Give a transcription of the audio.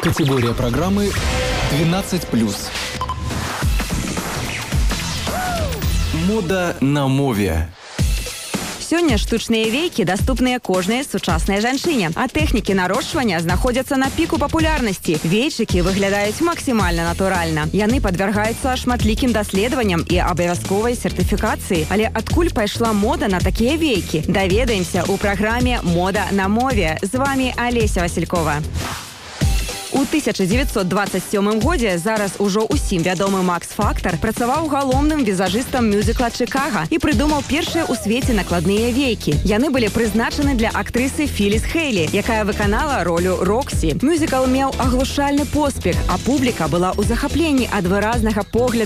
Категория программы 12+. Мода на мове. Сёння штучныя вейкі даступныя кожнай сучаснай жанчыне, а тэхнікі нарошчвання знаходзяцца на піку папулярнасці. Вейчыкі выглядаюць максімальна натуральна. Яны падвяргаюцца шматлікім даследаванням і абавязковай сертыфікацыі. Але адкуль пайшла мода на такія вейкі? Даведаемся ў праграме «Мода на мове». З вами Олеся Василькова. У 1927 годзе зараз ужо ўсім вядомы Макс Фактар працаваў галоўным візажыстам мюзікла «Чикаго» і прыдумаў першыя ў свеце накладныя вейкі. Яны былі прызначаны для актрысы Філіс Хейлі, якая выканала ролю Роксі. Мюзікл меў аглушальны поспех, а публіка была ў захапленні ад выразнага погляду